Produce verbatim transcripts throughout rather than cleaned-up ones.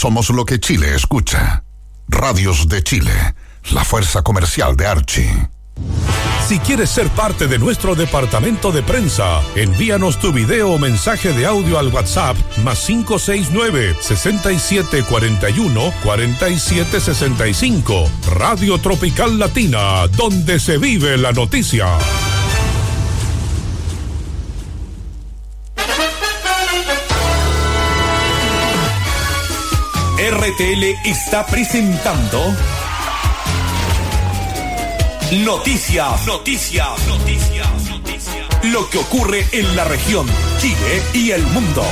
Somos lo que Chile escucha. Radios de Chile, la fuerza comercial de Archie. Si quieres ser parte de nuestro departamento de prensa, envíanos tu video o mensaje de audio al WhatsApp más cinco seis nueve, seis siete cuatro uno, cuatro siete seis cinco. Radio Tropical Latina, donde se vive la noticia. R T L está presentando Noticias, noticias, noticias, noticias. Lo que ocurre en la región, Chile y el mundo.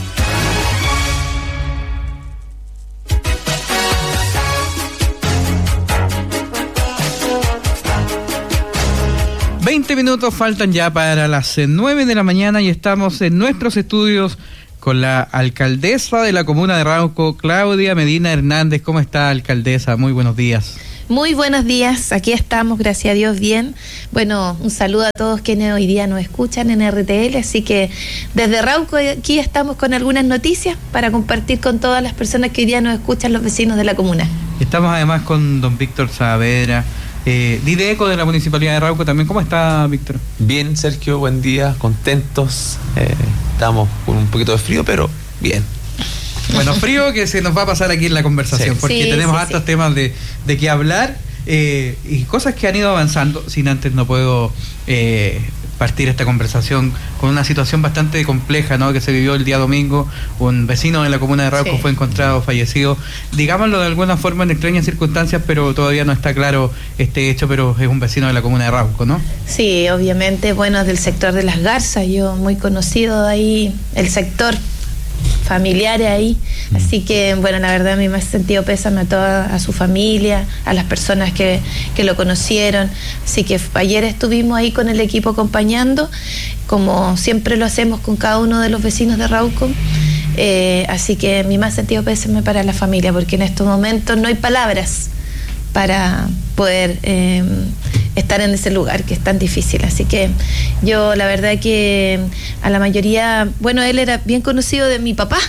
veinte minutos faltan ya para las nueve de la mañana y estamos en nuestros estudios con la alcaldesa de la comuna de Rauco, Claudia Medina Hernández. ¿Cómo está, alcaldesa? Muy buenos días. Muy buenos días, aquí estamos, gracias a Dios, bien. Bueno, un saludo a todos quienes hoy día nos escuchan en R T L, así que desde Rauco aquí estamos con algunas noticias para compartir con todas las personas que hoy día nos escuchan, los vecinos de la comuna. Estamos además con don Víctor Saavedra, eh, Dideco de la Municipalidad de Rauco también. ¿Cómo está, Víctor? Bien, Sergio, buen día, contentos, eh, estamos con un poquito de frío, pero bien. Bueno, frío que se nos va a pasar aquí en la conversación, sí, porque sí, tenemos sí, hartos sí. temas de, de qué hablar eh, y cosas que han ido avanzando. Sin antes no puedo eh, partir esta conversación con una situación bastante compleja, ¿no?, que se vivió el día domingo. Un vecino de la comuna de Rauco sí. fue encontrado fallecido, digámoslo de alguna forma en extrañas circunstancias, pero todavía no está claro este hecho, pero es un vecino de la comuna de Rauco, ¿no? Sí, obviamente, bueno, es del sector de Las Garzas, yo muy conocido ahí, el sector familiares ahí, mm. así que bueno, la verdad a mí me ha sentido pésame a toda a su familia, a las personas que, que lo conocieron, así que ayer estuvimos ahí con el equipo acompañando, como siempre lo hacemos con cada uno de los vecinos de Rauco, eh, así que a mí me ha sentido pésame para la familia, porque en estos momentos no hay palabras para poder eh, estar en ese lugar que es tan difícil, así que yo la verdad que a la mayoría, bueno, él era bien conocido de mi papá,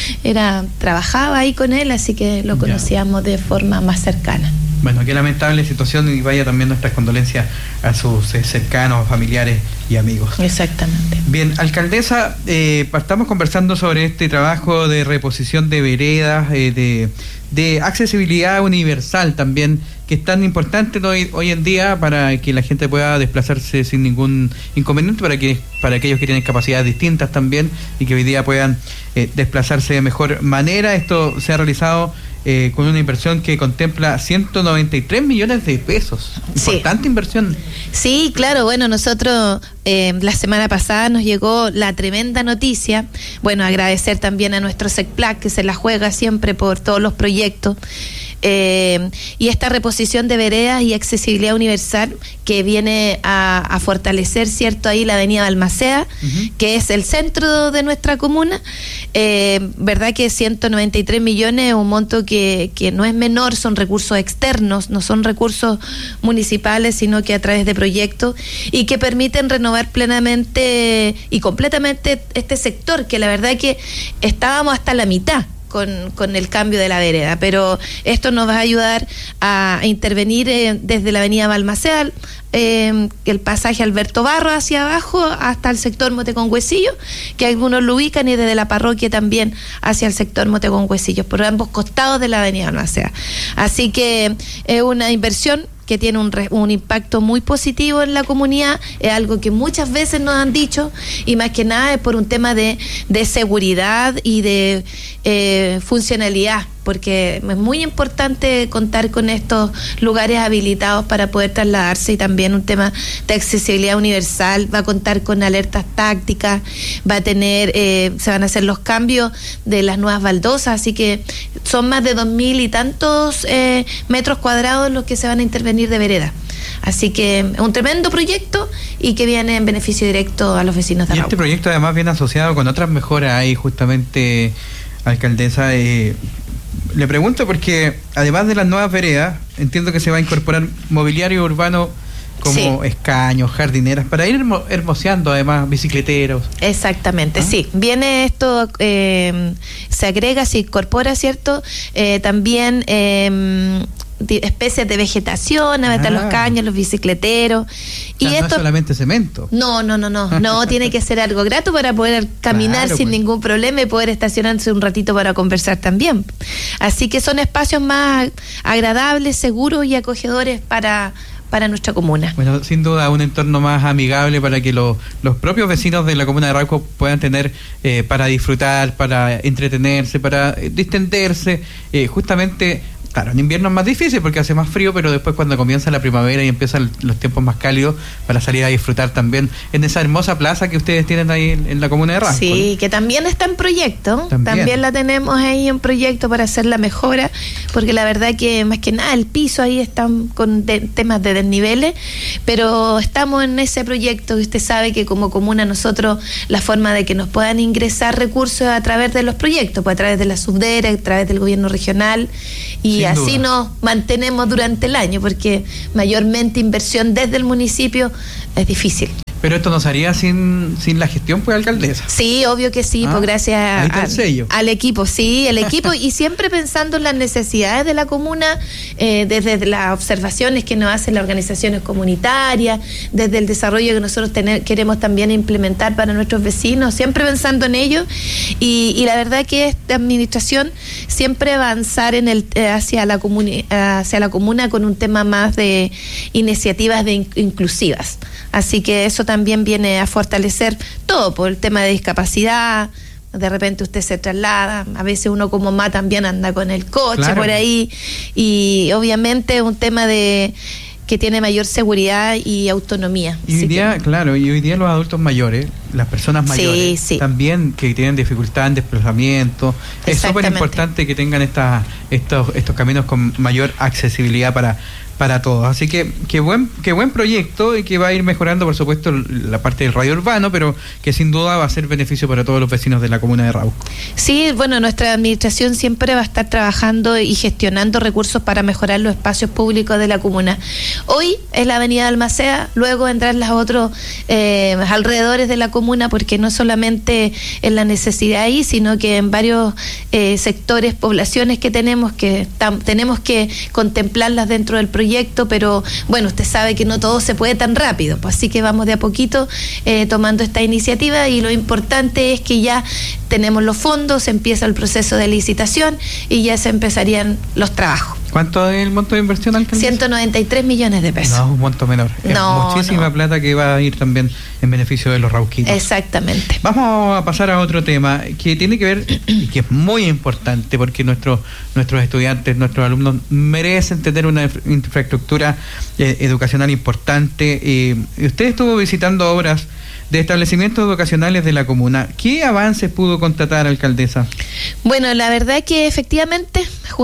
era trabajaba ahí con él, así que lo conocíamos ya de forma más cercana. Bueno, qué lamentable situación, y vaya también nuestras condolencias a sus eh, cercanos, familiares y amigos. Exactamente. Bien, alcaldesa, eh, estamos conversando sobre este trabajo de reposición de veredas, eh, de, de accesibilidad universal también, que es tan importante hoy, hoy en día para que la gente pueda desplazarse sin ningún inconveniente, para que para aquellos que tienen capacidades distintas también y que hoy día puedan eh, desplazarse de mejor manera. Esto se ha realizado eh, con una inversión que contempla ciento noventa y tres millones de pesos. Importante sí. inversión. Sí, claro, bueno, nosotros eh, la semana pasada nos llegó la tremenda noticia, bueno, agradecer también a nuestro SECPLAC, que se la juega siempre por todos los proyectos, Eh, y esta reposición de veredas y accesibilidad universal que viene a, a fortalecer, cierto, ahí la avenida Balmaceda, uh-huh. que es el centro de nuestra comuna, eh, verdad que ciento noventa y tres millones es un monto que, que no es menor, son recursos externos, no son recursos municipales, sino que a través de proyectos y que permiten renovar plenamente y completamente este sector, que la verdad que estábamos hasta la mitad Con, con el cambio de la vereda, pero esto nos va a ayudar a, a intervenir eh, desde la avenida Balmaceda, eh, el pasaje Alberto Barro hacia abajo hasta el sector Motecón-Huesillos, que algunos lo ubican, y desde la parroquia también hacia el sector Motecón-Huesillos, por ambos costados de la avenida Balmaceda. Así que es eh, una inversión que tiene un, un impacto muy positivo en la comunidad, es algo que muchas veces nos han dicho, y más que nada es por un tema de, de seguridad y de eh, funcionalidad, porque es muy importante contar con estos lugares habilitados para poder trasladarse, y también un tema de accesibilidad universal. Va a contar con alertas tácticas, va a tener, eh, se van a hacer los cambios de las nuevas baldosas, así que son más de dos mil y tantos eh, metros cuadrados los que se van a intervenir de vereda. Así que es un tremendo proyecto y que viene en beneficio directo a los vecinos de Rauco. Y este proyecto además viene asociado con otras mejoras ahí, justamente, alcaldesa. Eh, le pregunto porque además de las nuevas veredas, entiendo que se va a incorporar mobiliario urbano como sí. escaños, jardineras, para ir hermo, hermoseando además bicicleteros. Exactamente, ¿ah? Sí. Viene esto, eh, se agrega, se incorpora, ¿cierto? Eh, también... Eh, especies de vegetación, a ah. los caños, los bicicleteros. O sea, y no esto es solamente cemento. No, no, no, no, no, tiene que ser algo grato para poder caminar claro, sin pues. ningún problema y poder estacionarse un ratito para conversar también. Así que son espacios más agradables, seguros y acogedores para para nuestra comuna. Bueno, sin duda un entorno más amigable para que lo, los propios vecinos de la comuna de Arauco puedan tener eh, para disfrutar, para entretenerse, para eh, distenderse, eh, justamente. Claro, en invierno es más difícil porque hace más frío, pero después cuando comienza la primavera y empiezan los tiempos más cálidos para salir a disfrutar también en esa hermosa plaza que ustedes tienen ahí en, en la comuna de Arauco. Sí, ¿no? Que también está en proyecto, también. también la tenemos ahí en proyecto para hacer la mejora, porque la verdad que más que nada el piso ahí está con de, temas de desniveles, pero estamos en ese proyecto y usted sabe que como comuna nosotros la forma de que nos puedan ingresar recursos a través de los proyectos, pues a través de la subdere, a través del gobierno regional y Sin así duda. Nos mantenemos durante el año, porque mayormente inversión desde el municipio es difícil. Pero esto no se haría sin, sin la gestión, pues, alcaldesa. Sí, obvio que sí, ah, pues gracias a, al equipo, sí, el equipo, y siempre pensando en las necesidades de la comuna, eh, desde las observaciones que nos hacen las organizaciones comunitarias, desde el desarrollo que nosotros tener, queremos también implementar para nuestros vecinos, siempre pensando en ello, y, y la verdad que esta administración siempre avanzar en el eh, hacia la comuna, hacia la comuna con un tema más de iniciativas de in, inclusivas. Así que eso también viene a fortalecer todo por el tema de discapacidad. De repente usted se traslada, a veces uno como mamá también anda con el coche claro. por ahí, y obviamente un tema de que tiene mayor seguridad y autonomía. Y hoy día, que... claro, y hoy día los adultos mayores, las personas mayores, sí, sí. también que tienen dificultad en desplazamiento, es súper importante que tengan esta, estos, estos caminos con mayor accesibilidad para para todos. Así que qué buen qué buen proyecto y que va a ir mejorando, por supuesto, la parte del radio urbano, pero que sin duda va a ser beneficio para todos los vecinos de la comuna de Arauco. Sí, bueno, nuestra administración siempre va a estar trabajando y gestionando recursos para mejorar los espacios públicos de la comuna. Hoy es la avenida Almacea, luego vendrán los otros eh, alrededores de la comuna, porque no solamente en la necesidad ahí, sino que en varios eh, sectores, poblaciones que tenemos que tam, tenemos que contemplarlas dentro del proyecto. proyecto, pero bueno, usted sabe que no todo se puede tan rápido, pues así que vamos de a poquito eh, tomando esta iniciativa, y lo importante es que ya tenemos los fondos, empieza el proceso de licitación y ya se empezarían los trabajos. ¿Cuánto es el monto de inversión, alcaldesa? ciento noventa y tres millones de pesos. No, un monto menor. No, es muchísima no. plata que va a ir también en beneficio de los rauquinos. Exactamente. Vamos a pasar a otro tema que tiene que ver, y que es muy importante, porque nuestros nuestros estudiantes, nuestros alumnos merecen tener una infraestructura eh, educacional importante. Eh, usted estuvo visitando obras de establecimientos educacionales de la comuna. ¿Qué avances pudo constatar, alcaldesa? Bueno, la verdad que efectivamente,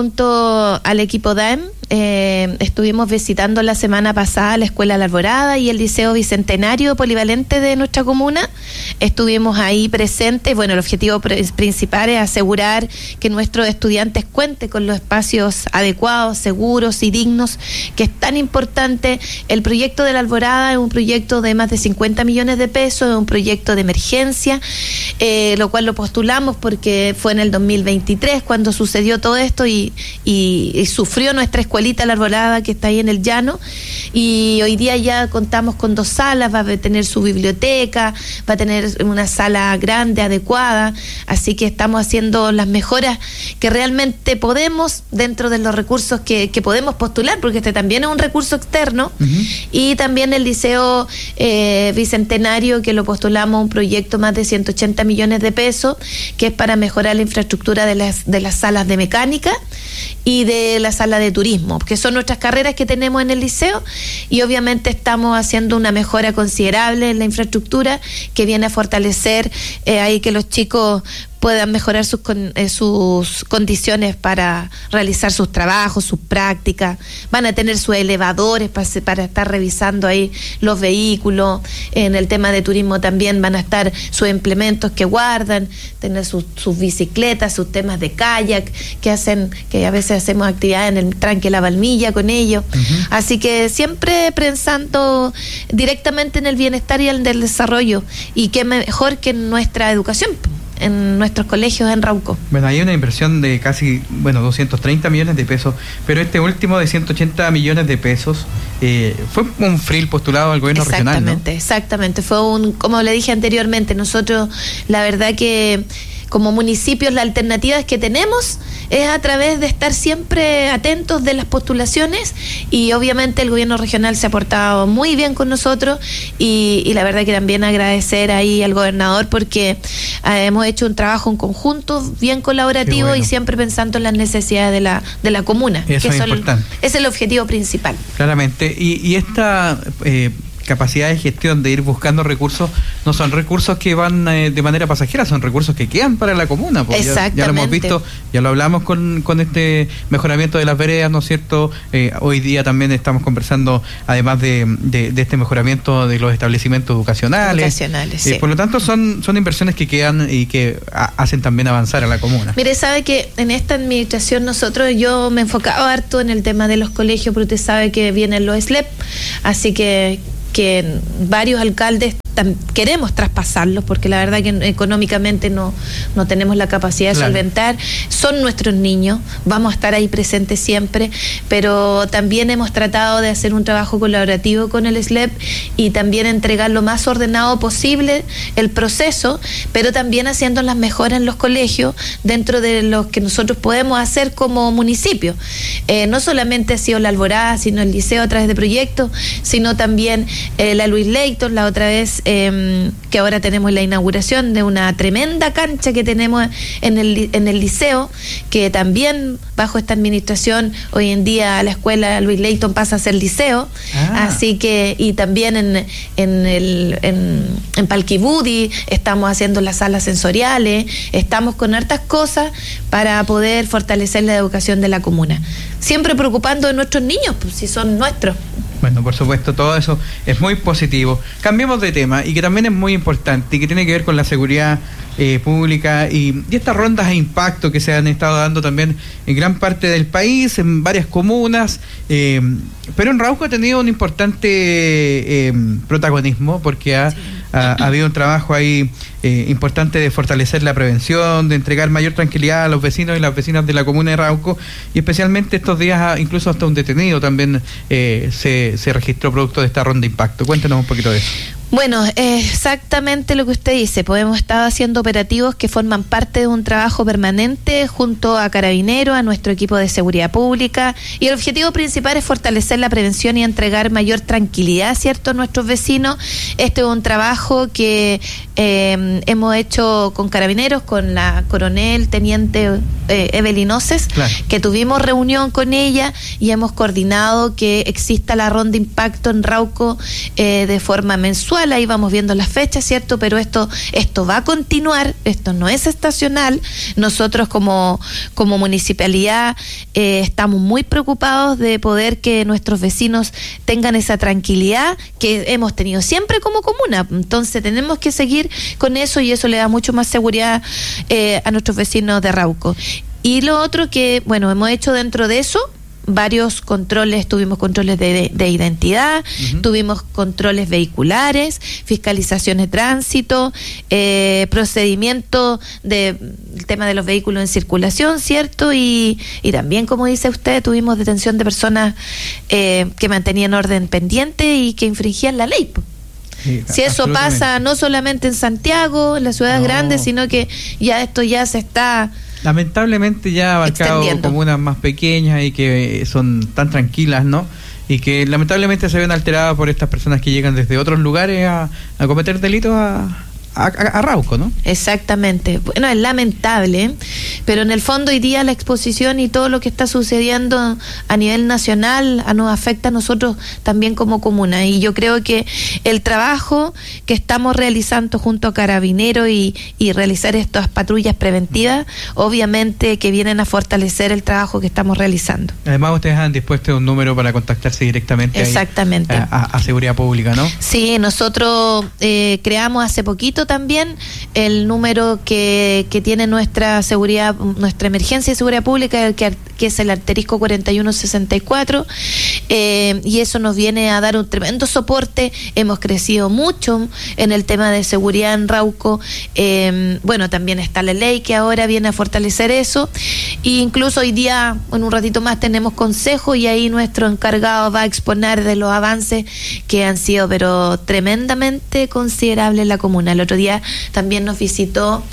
junto al equipo D A E M, eh, estuvimos visitando la semana pasada la Escuela La Alborada y el Liceo Bicentenario Polivalente de nuestra comuna. Estuvimos ahí presentes. Bueno, el objetivo principal es asegurar que nuestros estudiantes cuenten con los espacios adecuados, seguros y dignos, que es tan importante. El proyecto de La Alborada es un proyecto de más de cincuenta millones de pesos, es un proyecto de emergencia, eh, lo cual lo postulamos porque fue en el dos mil veintitrés cuando sucedió todo esto y, y, y sufrió nuestra escuelita La Alborada, que está ahí en el llano, y hoy día ya contamos con dos salas, va a tener su biblioteca, va a tener una sala grande, adecuada, así que estamos haciendo las mejoras que realmente podemos dentro de los recursos que, que podemos postular, porque este también es un recurso externo. Uh-huh. Y también el Liceo eh, Bicentenario, que lo postulamos un proyecto más de ciento ochenta millones de pesos, que es para mejorar la infraestructura de las, de las salas de mecánica y de la sala de turismo, que son nuestras carreras que tenemos en el liceo, y obviamente estamos haciendo una mejora considerable en la infraestructura que viene a fortalecer eh, ahí que los chicos puedan mejorar sus, con, eh, sus condiciones para realizar sus trabajos, sus prácticas. Van a tener sus elevadores para, para estar revisando ahí los vehículos. En el tema de turismo también van a estar sus implementos que guardan, tener sus, sus bicicletas, sus temas de kayak, que hacen, que a veces hacemos actividades en el tranque La Balmilla con ellos. Uh-huh. Así que siempre pensando directamente en el bienestar y en el desarrollo, y qué mejor que en nuestra educación, en nuestros colegios en Rauco. Bueno, hay una inversión de casi, bueno, doscientos treinta millones de pesos, pero este último de ciento ochenta millones de pesos eh, fue un F R I L postulado al gobierno regional, ¿no? Exactamente, exactamente. Fue un, como le dije anteriormente, nosotros, la verdad que como municipios, las alternativas que tenemos es a través de estar siempre atentos de las postulaciones, y obviamente el gobierno regional se ha portado muy bien con nosotros, y, y la verdad que también agradecer ahí al gobernador porque eh, hemos hecho un trabajo en conjunto bien colaborativo, bueno, y siempre pensando en las necesidades de la de la comuna. Eso que es importante. El, es el objetivo principal. Claramente. Y, y esta... Eh, capacidad de gestión de ir buscando recursos no son recursos que van eh, de manera pasajera, son recursos que quedan para la comuna. Pues ya, ya lo hemos visto, ya lo hablamos con, con este mejoramiento de las veredas, ¿no es cierto? Eh, hoy día también estamos conversando, además de, de, de este mejoramiento de los establecimientos educacionales. Educacionales, eh, sí. Por lo tanto, son, son inversiones que quedan y que a, hacen también avanzar a la comuna. Mire, sabe que en esta administración nosotros, yo me he enfocado harto en el tema de los colegios, porque usted sabe que vienen los S L E P, así que que varios alcaldes tam- queremos traspasarlos, porque la verdad que económicamente no, no tenemos la capacidad de claro. solventar. Son nuestros niños, vamos a estar ahí presentes siempre, pero también hemos tratado de hacer un trabajo colaborativo con el S L E P y también entregar lo más ordenado posible el proceso, pero también haciendo las mejoras en los colegios dentro de lo que nosotros podemos hacer como municipio. Eh, no solamente ha sido la Alborada, sino el liceo a través de proyectos, sino también Eh, la Luis Leighton, la otra vez eh, que ahora tenemos la inauguración de una tremenda cancha que tenemos en el, en el liceo, que también bajo esta administración hoy en día la escuela Luis Leighton pasa a ser liceo. Ah. Así que, y también en, en, el, en, en Palquibudi estamos haciendo las salas sensoriales, estamos con hartas cosas para poder fortalecer la educación de la comuna, siempre preocupando de nuestros niños, pues si son nuestros. Bueno, por supuesto, todo eso es muy positivo. Cambiemos de tema, y que también es muy importante, y que tiene que ver con la seguridad eh, pública y, y estas rondas de impacto que se han estado dando también en gran parte del país, en varias comunas, eh, pero en Rauco ha tenido un importante eh, protagonismo, porque ha, sí. ha, ha habido un trabajo ahí eh, importante de fortalecer la prevención, de entregar mayor tranquilidad a los vecinos y las vecinas de la comuna de Rauco, y especialmente estos días incluso hasta un detenido también eh, se, se registró producto de esta ronda de impacto. Cuéntanos un poquito de eso. Bueno, exactamente lo que usted dice, pues hemos estado haciendo operativos que forman parte de un trabajo permanente junto a Carabineros, a nuestro equipo de seguridad pública, y el objetivo principal es fortalecer la prevención y entregar mayor tranquilidad, ¿cierto?, a nuestros vecinos. Este es un trabajo que eh, hemos hecho con Carabineros, con la coronel, teniente eh, Evelyn Oces, claro. que tuvimos reunión con ella y hemos coordinado que exista la ronda de impacto en Rauco eh, de forma mensual. Ahí vamos viendo las fechas, ¿cierto? Pero esto esto va a continuar, esto no es estacional. Nosotros como, como municipalidad eh, estamos muy preocupados de poder que nuestros vecinos tengan esa tranquilidad que hemos tenido siempre como comuna. Entonces tenemos que seguir con eso, y eso le da mucho más seguridad eh, a nuestros vecinos de Rauco. Y lo otro que, bueno, hemos hecho dentro de eso, varios controles, tuvimos controles de, de, de identidad, uh-huh. tuvimos controles vehiculares, fiscalización de tránsito, eh, procedimiento de el tema de los vehículos en circulación, ¿cierto? Y, y también, como dice usted, tuvimos detención de personas eh, que mantenían orden pendiente y que infringían la ley. Sí, si eso pasa no solamente en Santiago, en las ciudades no. grandes, sino que ya esto ya se está lamentablemente ya ha abarcado comunas más pequeñas y que son tan tranquilas, ¿no? Y que lamentablemente se ven alteradas por estas personas que llegan desde otros lugares a, a cometer delitos a, a, a Arauco, ¿no? Exactamente. Bueno, es lamentable, pero en el fondo hoy día la exposición y todo lo que está sucediendo a nivel nacional a, nos afecta a nosotros también como comuna, y yo creo que el trabajo que estamos realizando junto a Carabineros y, y realizar estas patrullas preventivas, obviamente que vienen a fortalecer el trabajo que estamos realizando. Además ustedes han dispuesto un número para contactarse directamente Exactamente. Ahí a, a, a Seguridad Pública, ¿no? Sí, nosotros eh, creamos hace poquito también el número que, que tiene nuestra seguridad, nuestra emergencia de seguridad pública, que, que es el asterisco cuarenta y uno sesenta y cuatro, eh, y eso nos viene a dar un tremendo soporte. Hemos crecido mucho en el tema de seguridad en Rauco. Eh, bueno, también está la ley que ahora viene a fortalecer eso, e incluso hoy día, en un ratito más, tenemos consejo y ahí nuestro encargado va a exponer de los avances que han sido pero tremendamente considerables en la comuna. El otro día también nos visitó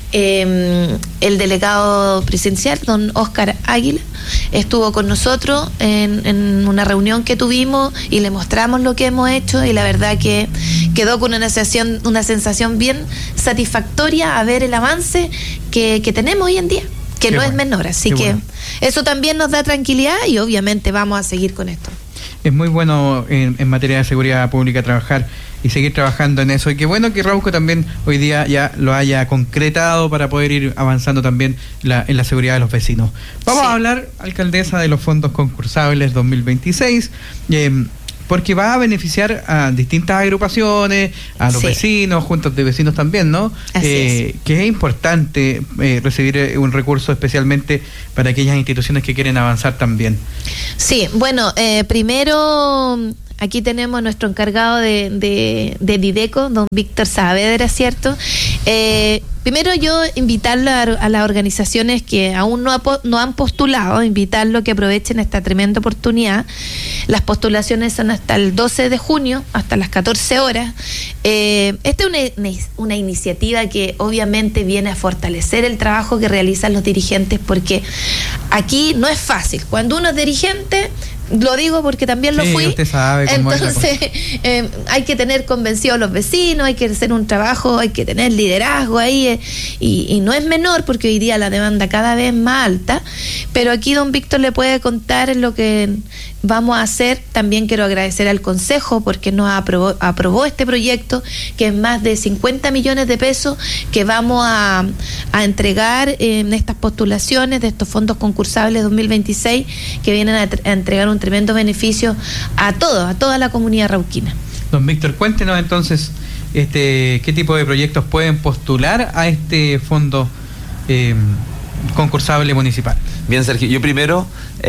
eh, el delegado presidencial, don Óscar Águila, estuvo con nosotros en, en una reunión que tuvimos y le mostramos lo que hemos hecho, y la verdad que quedó con una sensación, una sensación bien satisfactoria a ver el avance que, que tenemos hoy en día, que Qué no bueno. es menor, así Qué que bueno. eso también nos da tranquilidad y obviamente vamos a seguir con esto. Es muy bueno en, en materia de seguridad pública trabajar y seguir trabajando en eso. Y qué bueno que Rauco también hoy día ya lo haya concretado para poder ir avanzando también la, en la seguridad de los vecinos. Vamos Sí. a hablar, alcaldesa, de los fondos concursables dos mil veintiséis. Eh, porque va a beneficiar a distintas agrupaciones, a los Sí. vecinos, juntas de vecinos también, ¿no? Así eh, que es importante eh, recibir eh, un recurso especialmente para aquellas instituciones que quieren avanzar también. Sí, bueno, eh, primero aquí tenemos a nuestro encargado de, de, de Dideco, don Víctor Saavedra, ¿cierto? Eh, primero yo invitarlo a, a las organizaciones que aún no, ha, no han postulado, invitarlo a que aprovechen esta tremenda oportunidad. Las postulaciones son hasta el doce de junio, hasta las catorce horas. Eh, esta es una, una iniciativa que obviamente viene a fortalecer el trabajo que realizan los dirigentes, porque aquí no es fácil. Cuando uno es dirigente, lo digo porque también lo Sí, fui. usted sabe cómo es la cosa. Entonces, eh, hay que tener convencidos a los vecinos, hay que hacer un trabajo, hay que tener liderazgo ahí, eh, y, y no es menor porque hoy día la demanda cada vez es más alta, pero aquí don Víctor le puede contar lo que vamos a hacer. También quiero agradecer al Consejo porque nos aprobó, aprobó este proyecto, que es más de cincuenta millones de pesos que vamos a, a entregar en estas postulaciones de estos fondos concursables dos mil veintiséis, que vienen a, a entregar un tremendo beneficio a todos, a toda la comunidad rauquina. Don Víctor, cuéntenos entonces este qué tipo de proyectos pueden postular a este fondo eh, concursable municipal. Bien, Sergio, yo primero,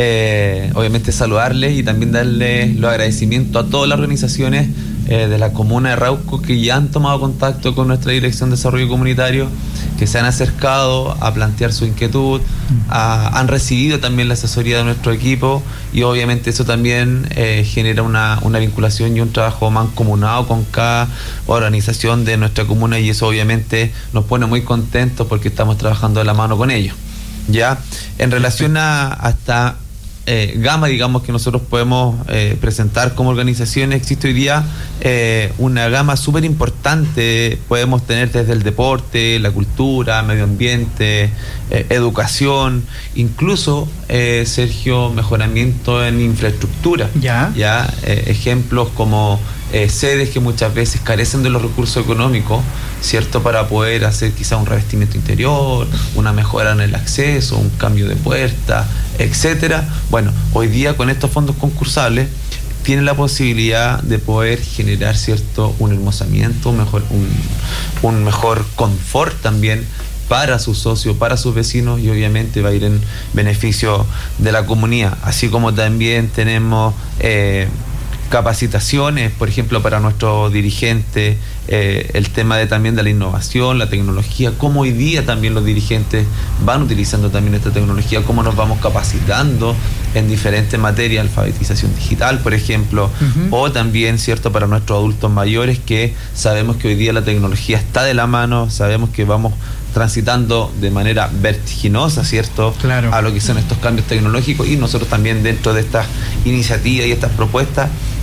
eh, obviamente saludarles y también darles los agradecimientos a todas las organizaciones eh, de la comuna de Rauco que ya han tomado contacto con nuestra Dirección de Desarrollo Comunitario, que se han acercado a plantear su inquietud, a, han recibido también la asesoría de nuestro equipo, y obviamente eso también eh, genera una, una vinculación y un trabajo mancomunado con cada organización de nuestra comuna, y eso obviamente nos pone muy contentos porque estamos trabajando de la mano con ellos. Ya, en relación a, a esta eh, gama, digamos, que nosotros podemos eh, presentar como organizaciones, existe hoy día eh, una gama súper importante. Podemos tener desde el deporte, la cultura, medio ambiente, eh, educación, incluso, eh, Sergio, mejoramiento en infraestructura. Ya. Ya, eh, ejemplos como Eh, sedes que muchas veces carecen de los recursos económicos, ¿cierto?, para poder hacer quizá un revestimiento interior, una mejora en el acceso, un cambio de puerta, etcétera. Bueno, hoy día con estos fondos concursables tienen la posibilidad de poder generar, ¿cierto?, un hermosamiento, un mejor, un, un mejor confort también para sus socios, para sus vecinos, y obviamente va a ir en beneficio de la comunidad. Así como también tenemos eh, capacitaciones, por ejemplo, para nuestros dirigentes, eh, el tema de también de la innovación, la tecnología, cómo hoy día también los dirigentes van utilizando también esta tecnología, cómo nos vamos capacitando en diferentes materias, alfabetización digital, por ejemplo, uh-huh. o también, cierto, para nuestros adultos mayores, que sabemos que hoy día la tecnología está de la mano, sabemos que vamos transitando de manera vertiginosa, ¿cierto?, claro, a lo que son estos cambios tecnológicos, y nosotros también dentro de estas iniciativas y estas propuestas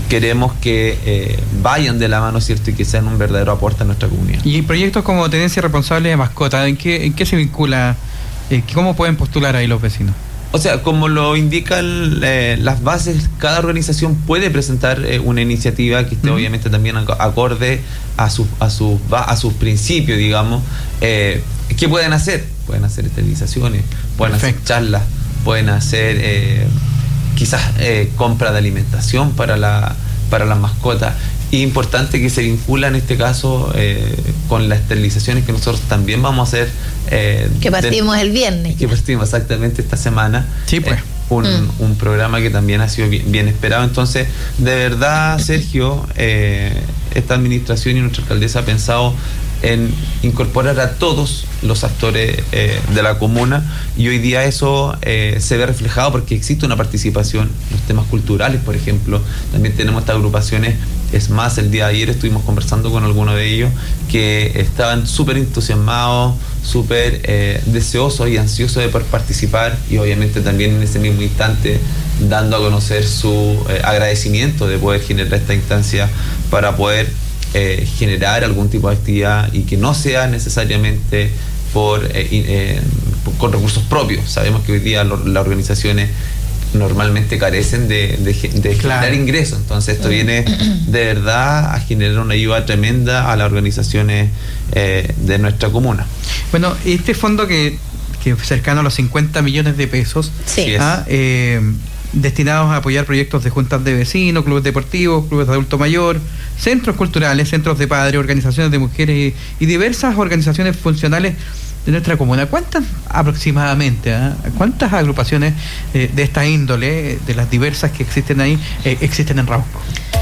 queremos que eh, vayan de la mano, ¿cierto? Y que sean un verdadero aporte a nuestra comunidad. Y proyectos como Tenencia Responsable de Mascotas, ¿en qué, en qué se vincula? Eh, ¿Cómo pueden postular ahí los vecinos? O sea, como lo indican eh, las bases, cada organización puede presentar eh, una iniciativa que esté uh-huh. obviamente también acorde a sus a sus a sus principios, digamos. Eh, ¿Qué pueden hacer? Pueden hacer esterilizaciones, pueden Perfecto. hacer charlas, pueden hacer eh, quizás eh, compra de alimentación para la para las mascotas. Y importante que se vincula en este caso eh, con las esterilizaciones que nosotros también vamos a hacer. Eh, que partimos de, el viernes. Que partimos exactamente esta semana. Sí, pues. Eh, un, mm. un programa que también ha sido bien, bien esperado. Entonces, de verdad, Sergio, eh, esta administración y nuestra alcaldesa ha pensado en incorporar a todos los actores eh, de la comuna, y hoy día eso eh, se ve reflejado porque existe una participación en los temas culturales, por ejemplo. También tenemos estas agrupaciones. Es más, el día de ayer estuvimos conversando con algunos de ellos que estaban súper entusiasmados, súper eh, deseosos y ansiosos de poder participar, y obviamente también en ese mismo instante dando a conocer su eh, agradecimiento de poder generar esta instancia para poder eh, generar algún tipo de actividad y que no sea necesariamente por, eh, eh, con recursos propios. Sabemos que hoy día lo, las organizaciones normalmente carecen de, de, de generar claro. ingresos, entonces esto viene de verdad a generar una ayuda tremenda a las organizaciones eh, de nuestra comuna. Bueno, este fondo que, que es cercano a los cincuenta millones de pesos, sí. ¿ah? eh, destinados a apoyar proyectos de juntas de vecinos, clubes deportivos, clubes de adulto mayor, centros culturales, centros de padres, organizaciones de mujeres y, y diversas organizaciones funcionales de nuestra comuna. ¿Cuántas aproximadamente, eh? cuántas agrupaciones eh, de esta índole, de las diversas que existen ahí, eh, existen en Rauco?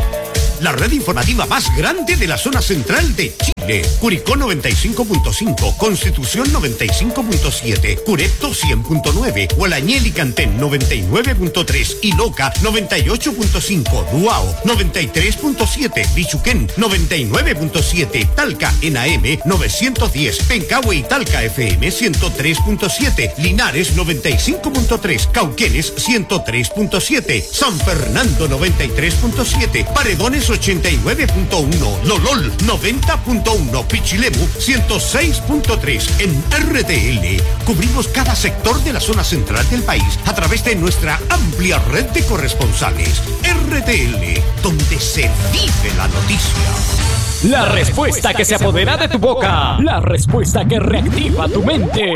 La red informativa más grande de la zona central de Chile. Curicó noventa y cinco punto cinco, Constitución noventa y cinco punto siete, Curepto cien punto nueve, Gualañel y Cantén noventa y nueve punto tres, Iloca noventa y ocho punto cinco, Duao noventa y tres punto siete, Bichuquén noventa y nueve punto siete, Talca en A M novecientos diez, Pencahue y Talca F M ciento tres punto siete, Linares noventa y cinco punto tres, Cauquenes ciento tres punto siete, San Fernando noventa y tres punto siete, Paredones ochenta y nueve punto uno, Lolol noventa punto uno, Pichilemu ciento seis punto tres. En R T L cubrimos cada sector de la zona central del país a través de nuestra amplia red de corresponsales. R T L, donde se vive la noticia. La respuesta que se apodera de tu boca. La respuesta que reactiva tu mente.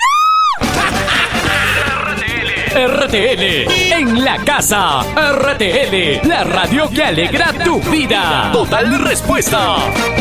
R T L en la casa. R T L, la radio que alegra tu vida. Total respuesta.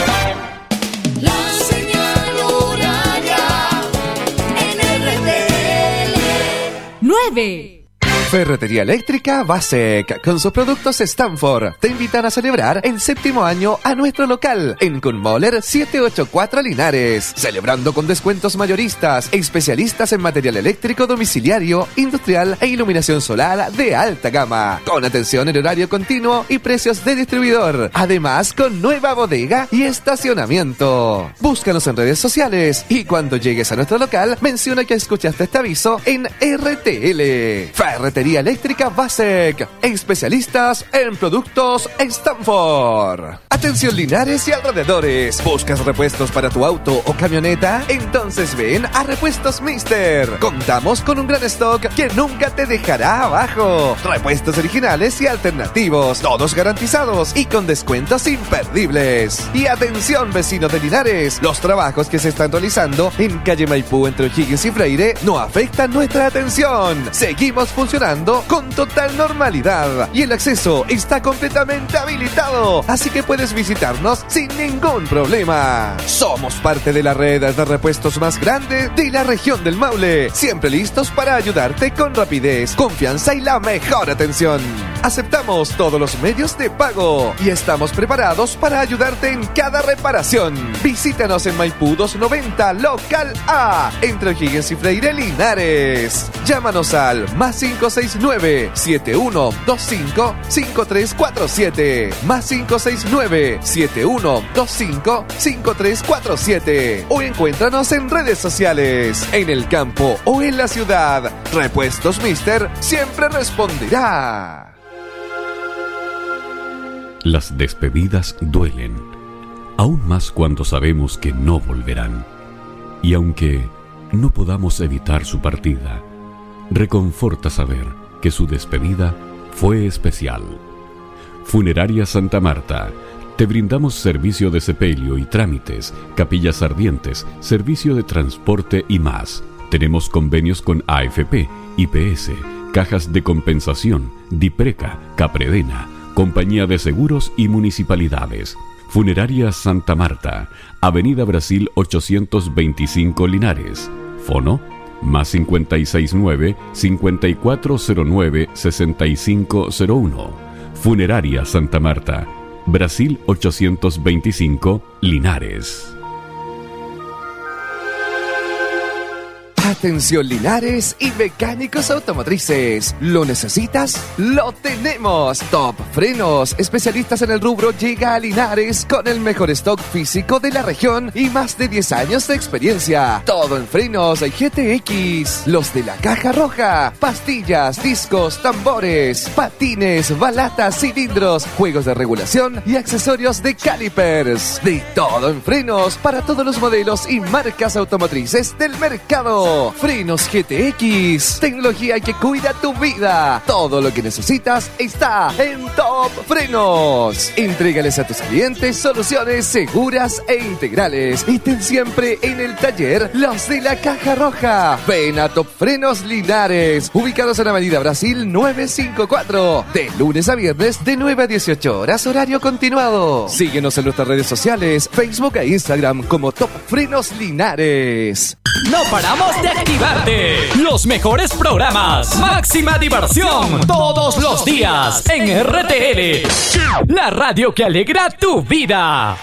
La señal horaria en R T L. nueve. Ferretería Eléctrica Basec, con sus productos Stanford, te invitan a celebrar el séptimo año a nuestro local en Kunmoller setecientos ochenta y cuatro Linares, celebrando con descuentos mayoristas, especialistas en material eléctrico domiciliario, industrial e iluminación solar de alta gama, con atención en horario continuo y precios de distribuidor, además con nueva bodega y estacionamiento. Búscanos en redes sociales y cuando llegues a nuestro local, menciona que escuchaste este aviso en R T L. Ferretería Eléctrica Basec, especialistas en productos Stanford. Atención Linares y alrededores. ¿Buscas repuestos para tu auto o camioneta? Entonces ven a Repuestos Mister. Contamos con un gran stock que nunca te dejará abajo. Repuestos originales y alternativos, todos garantizados y con descuentos imperdibles. Y atención vecinos de Linares, los trabajos que se están realizando en calle Maipú entre O'Higgins y Freire no afectan nuestra atención. Seguimos funcionando con total normalidad y el acceso está completamente habilitado, así que puedes visitarnos sin ningún problema. Somos parte de la red de repuestos más grande de la región del Maule, siempre listos para ayudarte con rapidez, confianza y la mejor atención. Aceptamos todos los medios de pago y estamos preparados para ayudarte en cada reparación. Visítanos en Maipú doscientos noventa Local A, entre O'Higgins y Freire Linares. Llámanos al más cinco seis nueve, siete uno dos cinco, cinco tres cuatro siete, más cinco seis nueve, siete uno dos cinco, cinco tres cuatro siete, o encuéntranos en redes sociales, en el campo o en la ciudad. Repuestos Mister siempre responderá. Las despedidas duelen, aún más cuando sabemos que no volverán. Y aunque no podamos evitar su partida, reconforta saber que su despedida fue especial. Funeraria Santa Marta. Te brindamos servicio de sepelio y trámites, capillas ardientes, servicio de transporte y más. Tenemos convenios con A F P, I P S, Cajas de Compensación, Dipreca, Capredena, Compañía de Seguros y Municipalidades. Funeraria Santa Marta, Avenida Brasil ochocientos veinticinco Linares. Fono, más cincuenta y seis nueve, cincuenta y cuatro cero nueve, sesenta y cinco cero uno. Funeraria Santa Marta, Brasil ochocientos veinticinco Linares. Atención Linares y mecánicos automotrices. ¿Lo necesitas? ¡Lo tenemos! Top Frenos, especialistas en el rubro, llega a Linares con el mejor stock físico de la región y más de diez años de experiencia. Todo en frenos G T X. Los de la caja roja. Pastillas, discos, tambores, patines, balatas, cilindros, juegos de regulación y accesorios de calipers. De todo en frenos para todos los modelos y marcas automotrices del mercado. Frenos G T X, tecnología que cuida tu vida. Todo lo que necesitas está en Top Frenos. Entrégales a tus clientes soluciones seguras e integrales. Y ten siempre en el taller los de la caja roja. Ven a Top Frenos Linares, ubicados en Avenida Brasil novecientos cincuenta y cuatro, de lunes a viernes de nueve a dieciocho horas, horario continuado. Síguenos en nuestras redes sociales, Facebook e Instagram como Top Frenos Linares. No paramos de activarte. Los mejores programas, máxima diversión, todos los días en R T L, la radio que alegra tu vida.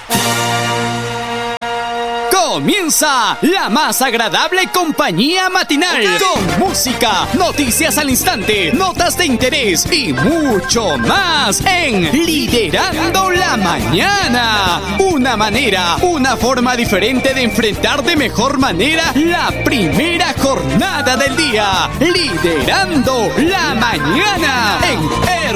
Comienza la más agradable compañía matinal con música, noticias al instante, notas de interés y mucho más en Liderando la Mañana. Una manera, una forma diferente de enfrentar de mejor manera la primera jornada del día. Liderando la Mañana en